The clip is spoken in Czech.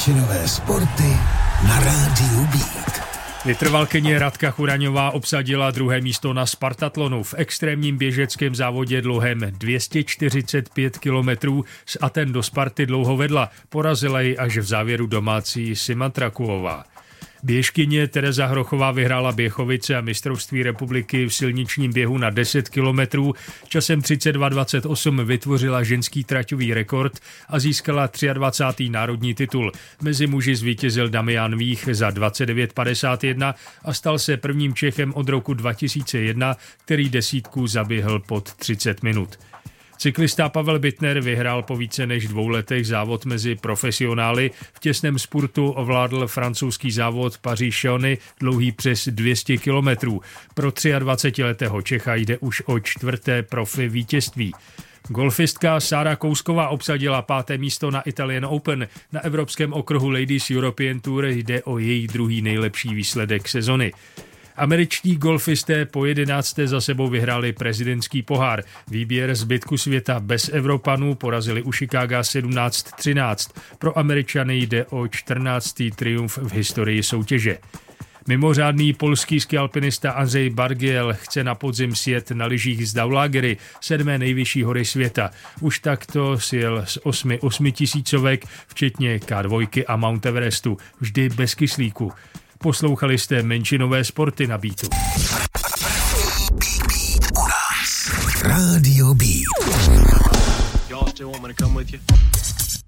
Menšinové sporty na rádiu Beat. Vytrvalkyně Radka Churaňová obsadila druhé místo na Spartatlonu. V extrémním běžeckém závodě dlouhém 245 kilometrů z Aten do Sparty dlouho vedla. Porazila ji až v závěru domácí Sima Trakuová. Běžkyně Tereza Hrochová vyhrála Běchovice a mistrovství republiky v silničním běhu na 10 kilometrů. Časem 32:28 vytvořila ženský traťový rekord a získala 23. národní titul. Mezi muži zvítězil Damian Vích za 29:51 a stal se prvním Čechem od roku 2001, který desítku zaběhl pod 30 minut. Cyklista Pavel Bittner vyhrál po více než 2 letech závod mezi profesionály. V těsném spurtu ovládl francouzský závod Paříž-Chauny dlouhý přes 200 kilometrů. Pro 23letého Čecha jde už o 4. profi vítězství. Golfistka Sára Kousková obsadila 5. místo na Italian Open. Na evropském okruhu Ladies European Tour jde o její druhý nejlepší výsledek sezony. Američtí golfisté po 11. za sebou vyhráli prezidentský pohár. Výběr zbytku světa bez Evropanů porazili u Chicaga 17-13. Pro Američany jde o 14. triumf v historii soutěže. Mimořádný polský skialpinista Andrzej Bargiel chce na podzim sjet na lyžích z Daulagery, 7. nejvyšší hory světa. Už takto sjel z 8 tisícovek, včetně K2 a Mount Everestu, vždy bez kyslíku. Poslouchali jste Menšinové sporty na Beatu. U nás. Radio Beat. Y'all still want me to come with you?